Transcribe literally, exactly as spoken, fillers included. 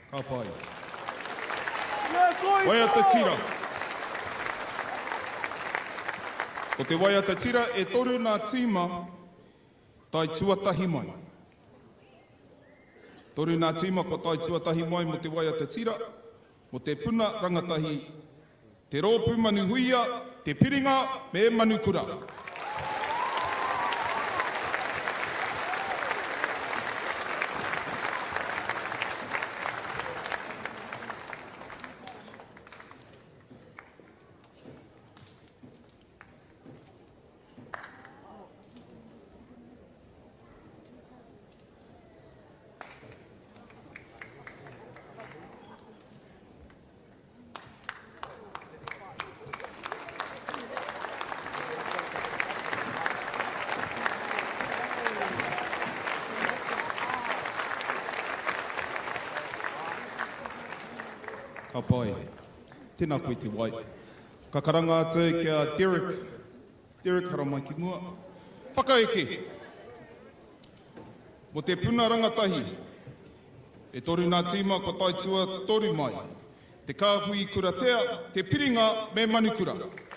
Ka pai. Waiata tira. O te waiata tira e toru nā tīma tai tuatahi mai. Toru nā tīma ko tai tuatahi mai mo te waiata tira, mo te puna rangatahi, te rōpū manu huia, te piringa me manu kura. Ka pai, tēnā koe te wai. Ka karanga atu kia Derek, Derek haramai ki mua. Whakaeke, mo te puna rangatahi, e toru nā tīma ko tai tua toru mai, te kāhui kuratea, te piringa me manukura.